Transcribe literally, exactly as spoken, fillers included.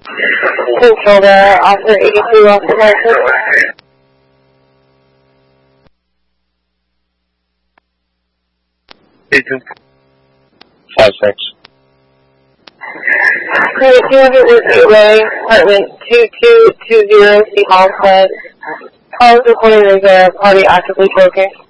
Control the officer eighty-two Austin license. Agent five six. Credit two hundred Wood Gateway, apartment two two two zero, City Hall, said, call is recorded as a party actively choking.